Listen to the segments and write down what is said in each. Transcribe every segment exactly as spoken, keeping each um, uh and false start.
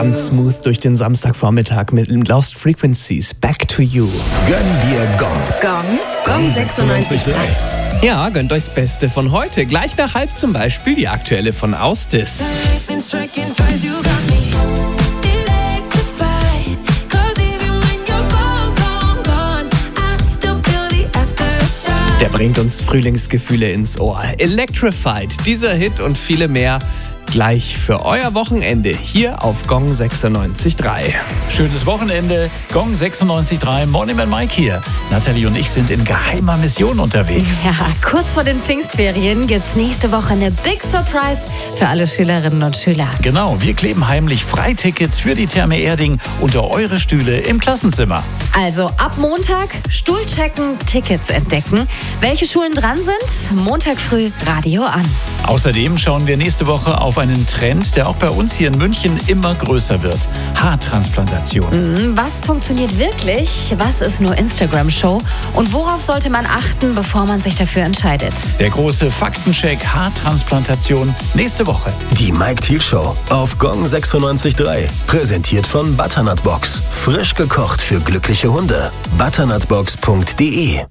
Ganz smooth durch den Samstagvormittag mit Lost Frequencies. Back to you. Gönn dir Gong. Gong? Gong sechsundneunzig Komma drei. Ja, gönnt euch's Beste von heute. Gleich nach halb zum Beispiel die aktuelle von Austis. Der bringt uns Frühlingsgefühle ins Ohr. Electrified, dieser Hit und viele mehr gleich für euer Wochenende hier auf Gong sechsundneunzig Komma drei. Schönes Wochenende, Gong sechsundneunzig Komma drei, Morning Man Mike hier. Nathalie und ich sind in geheimer Mission unterwegs. Ja, kurz vor den Pfingstferien gibt's nächste Woche eine Big Surprise für alle Schülerinnen und Schüler. Genau, wir kleben heimlich Freitickets für die Therme Erding unter eure Stühle im Klassenzimmer. Also ab Montag Stuhl checken, Tickets entdecken. Welche Schulen dran sind? Montag früh Radio an. Außerdem schauen wir nächste Woche auf einen Trend, der auch bei uns hier in München immer größer wird. Haartransplantation. Was funktioniert wirklich? Was ist nur Instagram-Show? Und worauf sollte man achten, bevor man sich dafür entscheidet? Der große Faktencheck Haartransplantation nächste Woche. Die Mike Thiel Show auf Gong sechsundneunzig Komma drei. Präsentiert von Butternut Box. Frisch gekocht für glückliche Hunde. butternutbox punkt de.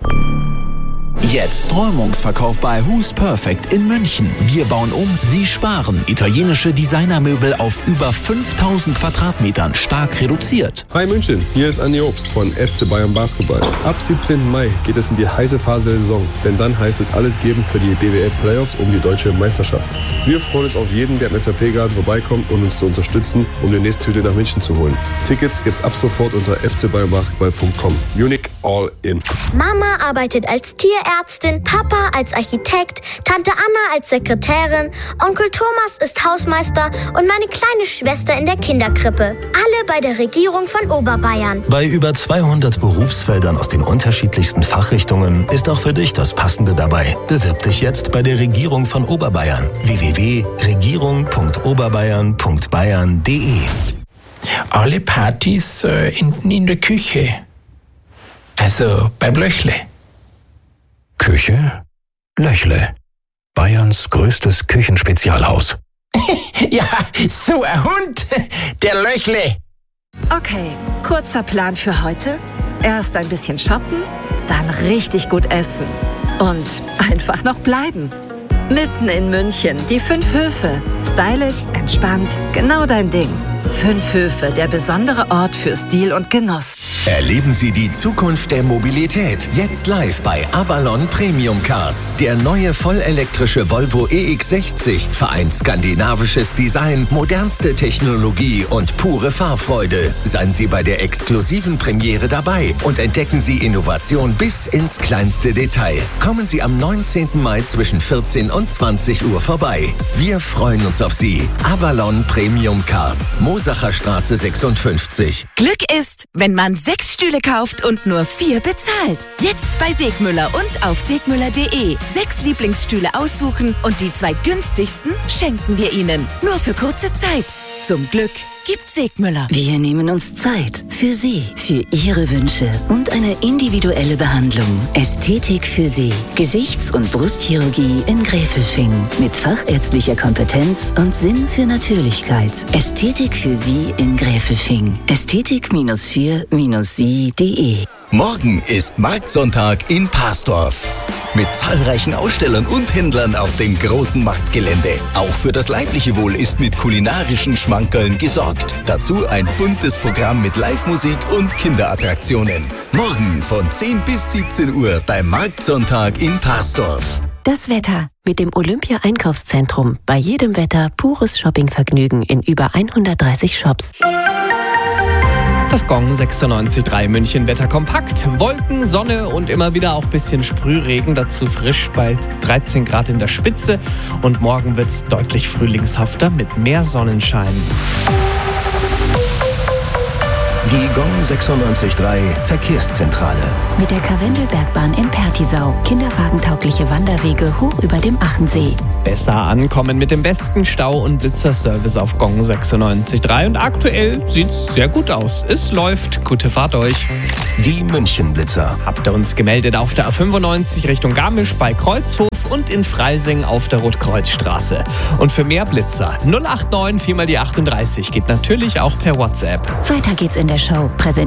Jetzt Räumungsverkauf bei Who's Perfect in München. Wir bauen um, Sie sparen. Italienische Designermöbel auf über fünftausend Quadratmetern, stark reduziert. Hi München, hier ist Andi Obst von F C Bayern Basketball. Ab siebzehnten Mai geht es in die heiße Phase der Saison, denn dann heißt es alles geben für die B W L Playoffs um die deutsche Meisterschaft. Wir freuen uns auf jeden, der im S A P-Garten vorbeikommt und uns zu unterstützen, um die nächste Tüte nach München zu holen. Tickets gibt's ab sofort unter f c bayern basketball punkt com. Munich all in. Mama arbeitet als Tierärztin, Papa als Architekt, Tante Anna als Sekretärin, Onkel Thomas ist Hausmeister und meine kleine Schwester in der Kinderkrippe. Alle bei der Regierung von Oberbayern. Bei über zweihundert Berufsfeldern aus den unterschiedlichsten Fachrichtungen ist auch für dich das Passende dabei. Bewirb dich jetzt bei der Regierung von Oberbayern. w w w punkt regierung punkt oberbayern punkt bayern punkt de. Alle Partys äh, enden in der Küche. Also beim Löchle. Küche? Löchle. Bayerns größtes Küchenspezialhaus. Ja, so ein Hund, der Löchle. Okay, kurzer Plan für heute. Erst ein bisschen shoppen, dann richtig gut essen. Und einfach noch bleiben. Mitten in München, die fünf Höfe. Stylisch, entspannt, genau dein Ding. Fünf Höfe, der besondere Ort für Stil und Genuss. Erleben Sie die Zukunft der Mobilität jetzt live bei Avalon Premium Cars. Der neue vollelektrische Volvo E X sechzig vereint skandinavisches Design, modernste Technologie und pure Fahrfreude. Seien Sie bei der exklusiven Premiere dabei und entdecken Sie Innovation bis ins kleinste Detail. Kommen Sie am neunzehnten Mai zwischen vierzehn und zwanzig Uhr vorbei. Wir freuen uns auf Sie. Avalon Premium Cars. Mosacher Straße sechsundfünfzig. Glück ist, wenn man sechs Stühle kauft und nur vier bezahlt. Jetzt bei Segmüller und auf segmüller punkt de. Sechs Lieblingsstühle aussuchen und die zwei günstigsten schenken wir Ihnen. Nur für kurze Zeit. Zum Glück gibt Segmüller. Wir nehmen uns Zeit für Sie, für Ihre Wünsche und eine individuelle Behandlung. Ästhetik für Sie. Gesichts- und Brustchirurgie in Gräfelfing. Mit fachärztlicher Kompetenz und Sinn für Natürlichkeit. Ästhetik für Sie in Gräfelfing. Ästhetik vier sie punkt de. Morgen ist Marktsonntag in Parsdorf. Mit zahlreichen Ausstellern und Händlern auf dem großen Marktgelände. Auch für das leibliche Wohl ist mit kulinarischen Schmankerln gesorgt. Dazu ein buntes Programm mit Live-Musik und Kinderattraktionen. Morgen von zehn bis siebzehn Uhr beim Marktsonntag in Parsdorf. Das Wetter mit dem Olympia-Einkaufszentrum. Bei jedem Wetter pures Shoppingvergnügen in über hundertdreißig Shops. Das Gong sechsundneunzig Komma drei München Wetter kompakt. Wolken, Sonne und immer wieder auch ein bisschen Sprühregen. Dazu frisch bei dreizehn Grad in der Spitze. Und morgen wird es deutlich frühlingshafter mit mehr Sonnenschein. Die Gong sechsundneunzig Komma drei Verkehrszentrale. Mit der Karwendelbergbahn in Pertisau. Kinderwagentaugliche Wanderwege hoch über dem Achensee. Besser ankommen mit dem besten Stau- und Blitzerservice auf Gong sechsundneunzig Komma drei. Und aktuell sieht's sehr gut aus. Es läuft. Gute Fahrt euch. Die Münchenblitzer. Habt ihr uns gemeldet auf der A fünfundneunzig Richtung Garmisch bei Kreuzhof und in Freising auf der Rotkreuzstraße. Und für mehr Blitzer null acht neun vier mal die achtunddreißig geht natürlich auch per WhatsApp. Weiter geht's in der Show. Präsentiert